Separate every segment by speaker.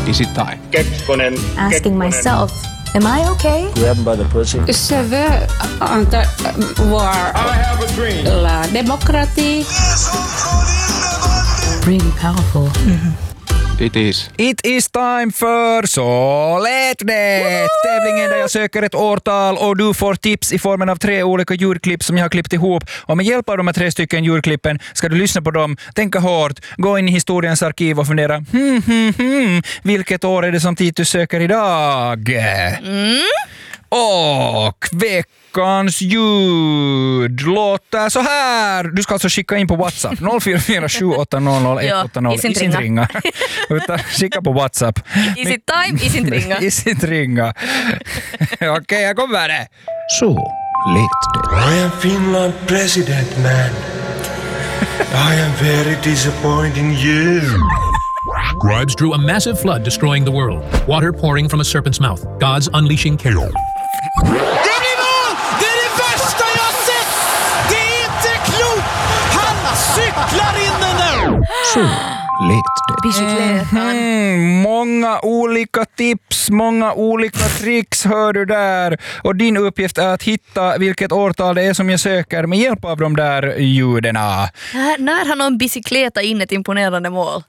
Speaker 1: Is it time?
Speaker 2: Kekkonen.
Speaker 3: Asking myself, am I okay?
Speaker 4: Grab him by the pussy.
Speaker 5: Je veux entrevoir la démocratie.
Speaker 3: Really powerful.
Speaker 1: It is.
Speaker 6: It is time för Så lät det! Tävlingen där jag söker ett årtal och du får tips i formen av 3 olika ljudklipp som jag har klippt ihop. Och med hjälp av de här 3 stycken ljudklippen ska du lyssna på dem, tänka hårt, gå in i historiens arkiv och fundera vilket år är det som Titus söker idag? Och veckans ljud låter så här. Du ska alltså skicka in på WhatsApp 0447 800 180 i sin ringa. Skicka på WhatsApp.
Speaker 7: I sitt time, i sin ringa.
Speaker 6: I sitt ringa. Okej, jag kommer det.
Speaker 4: Så lät det.
Speaker 8: I am Finland president, man. I am very disappointed in you.
Speaker 9: Scribes drew a massive flood destroying the world. Water pouring from a serpent's mouth. God's unleashing chaos.
Speaker 10: Det är det värsta jag sett! Det är inte klokt! Han cyklar in den där!
Speaker 4: Så lät det.
Speaker 6: Många olika tips, många olika tricks hör du där. Och din uppgift är att hitta vilket årtal det är som jag söker med hjälp av de där ljuden.
Speaker 7: När har någon bicykleta in ett imponerande mål?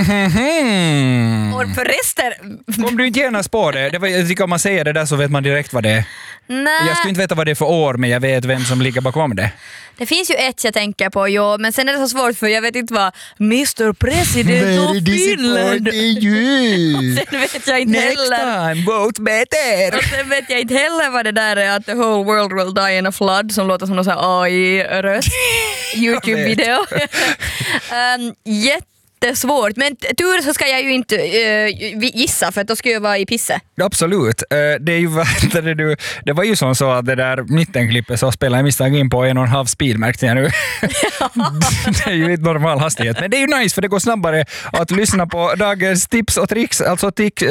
Speaker 7: Och förresten...
Speaker 6: Om du inte genast på det, jag tycker om man säger det där så vet man direkt vad det är.
Speaker 7: Nej.
Speaker 6: Jag skulle inte veta vad det är för år, men jag vet vem som ligger bakom det.
Speaker 7: Det finns ju ett jag tänker på, men sen är det så svårt för jag vet inte vad Mr. President of Finland. Sen vet jag inte
Speaker 6: Next
Speaker 7: heller.
Speaker 6: time, vote better.
Speaker 7: Och sen vet jag inte heller vad det där är att the whole world will die in a flood som låter som någon sån här AI-röst. YouTube-video. Jättesvårt, men tur så ska jag ju inte gissa för att då ska jag vara i pisse.
Speaker 6: Absolut. Det är ju det var ju så att det där mittenklippet så spelar jag misstag in på 1,5 speed märkte jag nu. Det är ju inte normal hastighet, men det är ju nice för det går snabbare att lyssna på dagens tips och tricks, alltså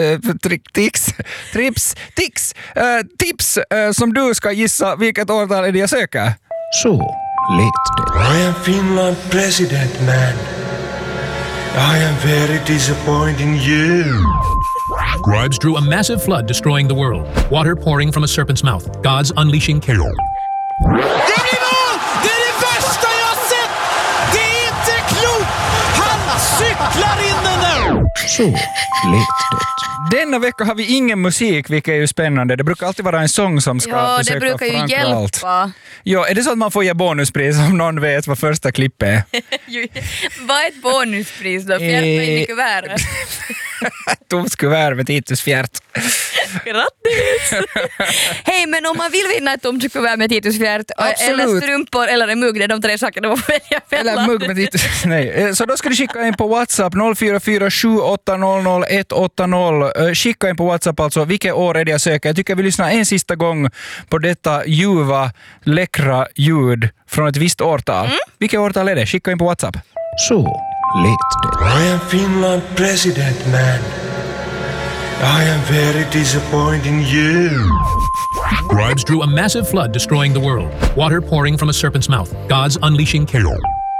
Speaker 6: tips som du ska gissa vilket årtal är det jag söker.
Speaker 4: Så lät det.
Speaker 8: I am Finland president, man. I am very disappointed in you.
Speaker 9: Scribes drew a massive flood destroying the world. Water pouring from a serpent's mouth. God's unleashing chaos.
Speaker 10: Det är det värsta jag sett! Det är inte klokt! Han cyklar in den där!
Speaker 4: Så lät det.
Speaker 6: Denna vecka har vi ingen musik, vilket är ju spännande. Det brukar alltid vara en sång som ska försöka
Speaker 7: det brukar ju
Speaker 6: förankra
Speaker 7: hjälpa.
Speaker 6: allt. Ja, är det så att man får ge bonuspris om någon vet vad första klippet är?
Speaker 7: Vad är ett bonuspris då? Fjärta in i kuvertet.
Speaker 6: Tomt kuvert med Titus fjärt.
Speaker 7: Grattis! Hej, men om man vill vinna ett tomt kuvert med Titus fjärt eller strumpor eller en mugg, det är de 3 sakerna man får välja.
Speaker 6: Eller mugg med Titus, nej. Så då ska du skicka in på WhatsApp 0447 800 180. Skicka in på WhatsApp alltså, vilket år är det jag söker? Jag tycker vi lyssnar en sista gång på detta ljuva, läckra ljud från ett visst årtal. Vilket årtal är det? Skicka in på WhatsApp.
Speaker 4: Så lät det.
Speaker 8: I am Finland president, man. I am very disappointed in you.
Speaker 9: Scribes drew a massive flood destroying the world. Water pouring from a serpent's mouth. God's unleashing chaos.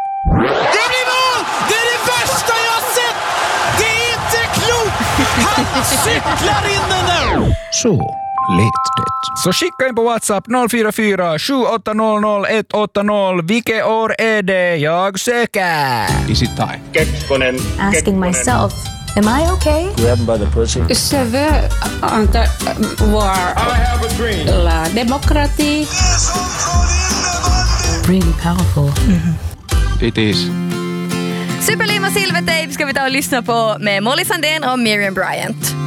Speaker 10: Det är det värsta jag sett! Det är inte klokt! Han cyklar in den där!
Speaker 4: Så lät det.
Speaker 6: Så skicka in på WhatsApp 044 7800 180. Vilket år är det jag söker?
Speaker 1: Is it time?
Speaker 2: Kekkonen.
Speaker 3: Asking myself, am I okay?
Speaker 4: Grab him by the pussy.
Speaker 5: Je veux entrevoir la démocratie.
Speaker 3: Really powerful.
Speaker 1: It is.
Speaker 7: Superliv och Silvertape ska vi ta och lyssna på med Molly Sandén och Miriam Bryant.